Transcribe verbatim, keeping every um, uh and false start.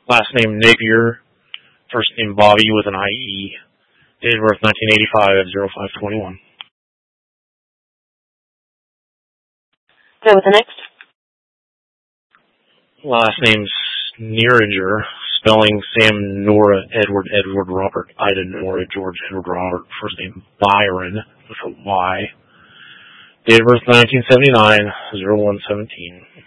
Last name Napier. First name Bobby with an I E. Date of birth nineteen eighty-five, oh five twenty-one. Go with the next. Last name's Neeringer. Spelling Sam, Nora, Edward, Edward, Robert, Ida, Nora, George, Edward, Robert. First name Byron with a Y. Date of birth nineteen seventy-nine, oh one seventeen.